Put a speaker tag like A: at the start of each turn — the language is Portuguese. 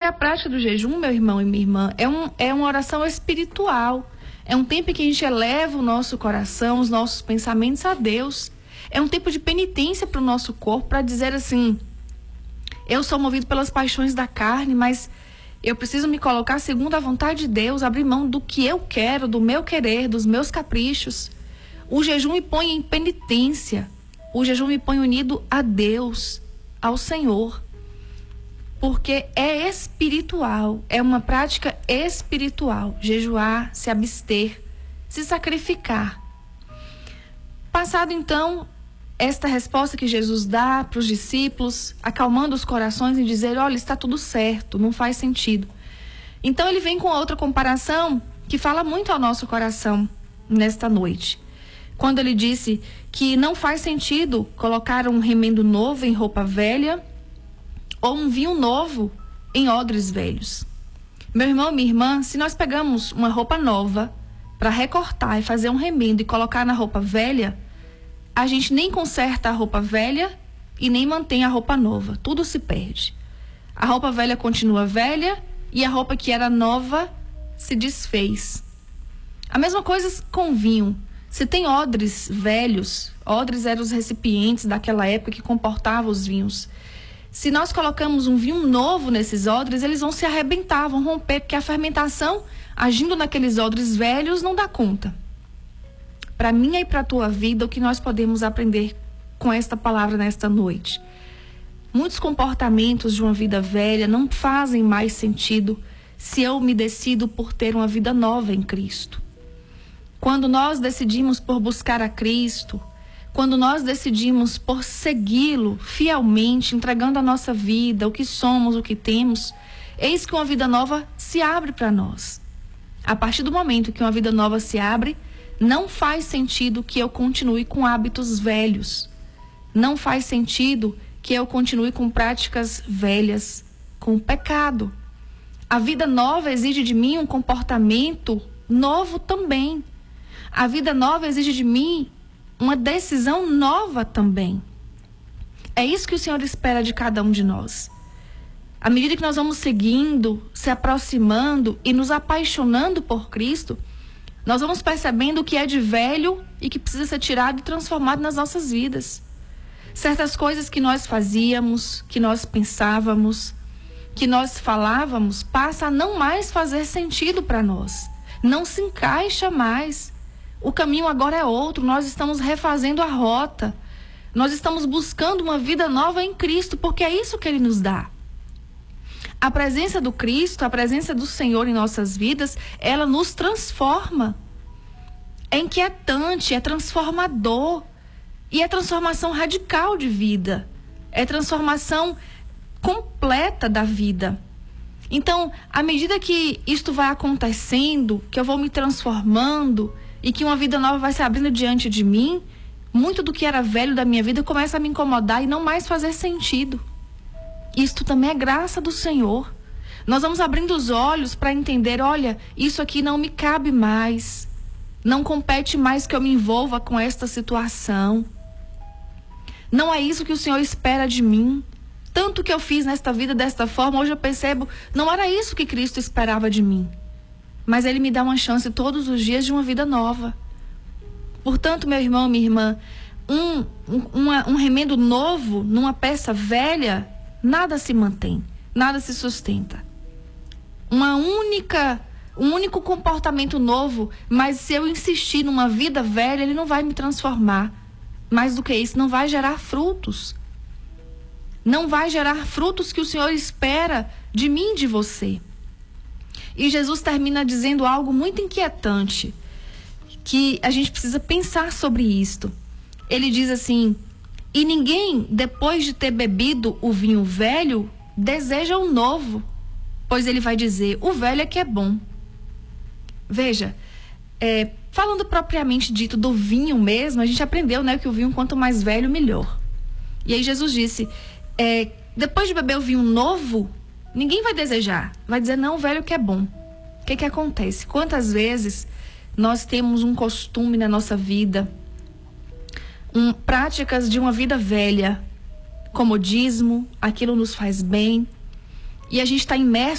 A: a prática do jejum, meu irmão e minha irmã, é uma oração espiritual. É um tempo em que a gente eleva o nosso coração, os nossos pensamentos a Deus. É um tempo de penitência para o nosso corpo, para dizer assim: eu sou movido pelas paixões da carne, mas eu preciso me colocar segundo a vontade de Deus, abrir mão do que eu quero, do meu querer, dos meus caprichos. O jejum me põe em penitência. O jejum me põe unido a Deus, ao Senhor. Porque é espiritual, é uma prática espiritual. Jejuar, se abster, se sacrificar. Passado então esta resposta que Jesus dá para os discípulos, acalmando os corações e dizer: olha, está tudo certo, não faz sentido. Então ele vem com outra comparação que fala muito ao nosso coração nesta noite. Quando ele disse que não faz sentido colocar um remendo novo em roupa velha ou um vinho novo em odres velhos. Meu irmão, minha irmã, se nós pegamos uma roupa nova para recortar e fazer um remendo e colocar na roupa velha, a gente nem conserta a roupa velha e nem mantém a roupa nova. Tudo se perde. A roupa velha continua velha e a roupa que era nova se desfez. A mesma coisa com vinho. Se tem odres velhos, odres eram os recipientes daquela época que comportavam os vinhos. Se nós colocamos um vinho novo nesses odres, eles vão se arrebentar, vão romper, porque a fermentação, agindo naqueles odres velhos, não dá conta. Para minha e para a tua vida, o que nós podemos aprender com esta palavra nesta noite? Muitos comportamentos de uma vida velha não fazem mais sentido se eu me decido por ter uma vida nova em Cristo. Quando nós decidimos por buscar a Cristo, quando nós decidimos por segui-lo fielmente, entregando a nossa vida, o que somos, o que temos, eis que uma vida nova se abre para nós. A partir do momento que uma vida nova se abre, não faz sentido que eu continue com hábitos velhos. Não faz sentido que eu continue com práticas velhas, com pecado. A vida nova exige de mim um comportamento novo também. A vida nova exige de mim uma decisão nova também. É isso que o Senhor espera de cada um de nós. À medida que nós vamos seguindo, se aproximando e nos apaixonando por Cristo, nós vamos percebendo o que é de velho e que precisa ser tirado e transformado nas nossas vidas. Certas coisas que nós fazíamos, que nós pensávamos, que nós falávamos, passa a não mais fazer sentido para nós. Não se encaixa mais. O caminho agora é outro, nós estamos refazendo a rota. Nós estamos buscando uma vida nova em Cristo, porque é isso que Ele nos dá. A presença do Cristo, a presença do Senhor em nossas vidas, ela nos transforma. É inquietante, é transformador. E é transformação radical de vida. É transformação completa da vida. Então, à medida que isto vai acontecendo, que eu vou me transformando e que uma vida nova vai se abrindo diante de mim, muito do que era velho da minha vida começa a me incomodar e não mais fazer sentido. Isto também é graça do Senhor. Nós vamos abrindo os olhos para entender: olha, isso aqui não me cabe mais. Não compete mais que eu me envolva com esta situação. Não é isso que o Senhor espera de mim. Tanto que eu fiz nesta vida desta forma, hoje eu percebo, não era isso que Cristo esperava de mim. Mas Ele me dá uma chance todos os dias de uma vida nova. Portanto, meu irmão, minha irmã, um remendo novo numa peça velha, nada se mantém, nada se sustenta. Um único comportamento novo, mas se eu insistir numa vida velha, ele não vai me transformar. Mais do que isso, não vai gerar frutos. Não vai gerar frutos que o Senhor espera de mim e de você. E Jesus termina dizendo algo muito inquietante, que a gente precisa pensar sobre isto. Ele diz assim: e ninguém, depois de ter bebido o vinho velho, deseja o novo, pois ele vai dizer: o velho é que é bom. Veja, falando propriamente dito do vinho mesmo, a gente aprendeu, né, que o vinho quanto mais velho, melhor. E aí Jesus disse, depois de beber o vinho novo, ninguém vai desejar, vai dizer: não, o velho que é bom. O que acontece? Quantas vezes nós temos um costume na nossa vida, práticas de uma vida velha, comodismo, aquilo nos faz bem, e a gente está imerso